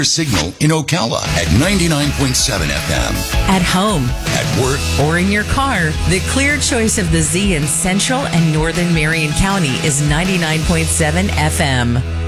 Signal in Ocala at 99.7 FM. At home, at work, or in your car, the clear choice of the Z in Central and Northern Marion County is 99.7 FM.